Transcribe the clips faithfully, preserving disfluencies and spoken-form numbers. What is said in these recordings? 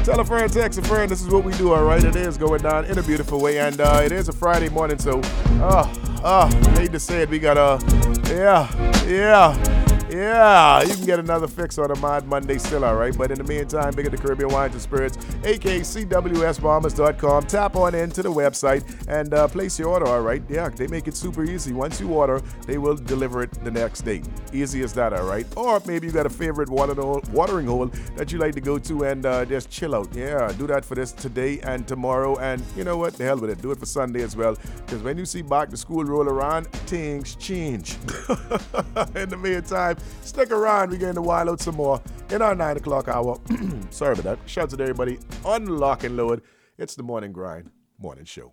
Tell a friend, text a friend. This is what we do, all right? It is going down in a beautiful way, and uh, it is a Friday morning, so, uh, uh, hate to say it, we got, uh, yeah, yeah. Yeah, you can get another fix on a Mod Monday still, all right? But in the meantime, big at the Caribbean Wines and Spirits, a k a c w s bombers dot com. Tap on into the website and uh, place your order, all right? Yeah, they make it super easy. Once you order, they will deliver it the next day. Easy as that, all right? Or maybe you got a favorite water hole, watering hole that you like to go to and uh, just chill out. Yeah, do that for this today and tomorrow. And you know what? The hell with it. Do it for Sunday as well. Because when you see back to school roll around, things change. In the meantime, stick around. We're going to wild out some more in our nine o'clock hour. Sorry about that. Shout out to everybody on Lock and Load. It's the Morning Grind Morning Show.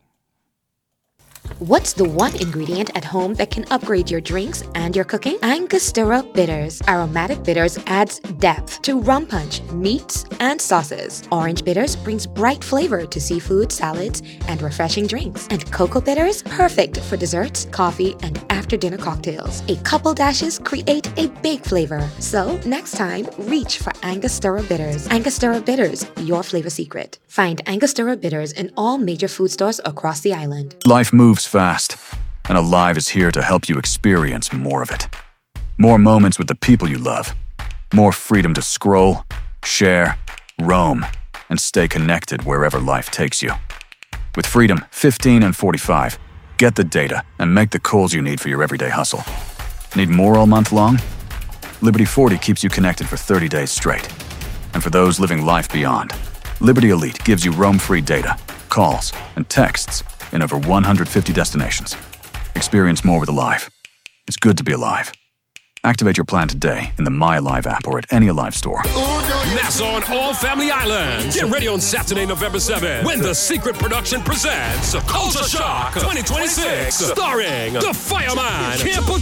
What's the one ingredient at home that can upgrade your drinks and your cooking? Angostura Bitters. Aromatic bitters adds depth to rum punch, meats, and sauces. Orange bitters brings bright flavor to seafood, salads, and refreshing drinks. And cocoa bitters, perfect for desserts, coffee, and after-dinner cocktails. A couple dashes create a big flavor. So next time, reach for Angostura Bitters. Angostura Bitters, your flavor secret. Find Angostura Bitters in all major food stores across the island. Life moves fast, and Alive is here to help you experience more of it. More moments with the people you love. More freedom to scroll, share, roam, and stay connected wherever life takes you. With Freedom fifteen and forty-five, get the data and make the calls you need for your everyday hustle. Need more all month long? Liberty forty keeps you connected for thirty days straight. And for those living life beyond, Liberty Elite gives you roam-free data, calls, and texts in over one hundred fifty destinations. Experience more with Alive. It's good to be alive. Activate your plan today in the My Alive app or at any Alive store. Nassau on all family islands. Get ready on Saturday, November seventh, when The Secret Production presents Culture Shock twenty twenty-six, starring The Fireman, Campo